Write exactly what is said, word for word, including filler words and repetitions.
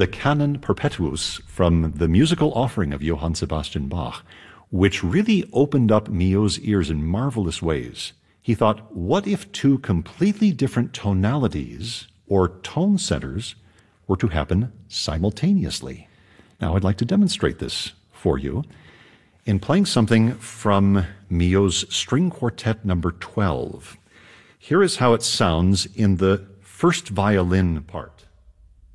the Canon Perpetuus from the musical offering of Johann Sebastian Bach, which really opened up Milhaud's ears in marvelous ways. He thought, what if two completely different tonalities or tone centers were to happen simultaneously? Now I'd like to demonstrate this for you in playing something from Milhaud's String Quartet number twelve. Here is how it sounds in the first violin part.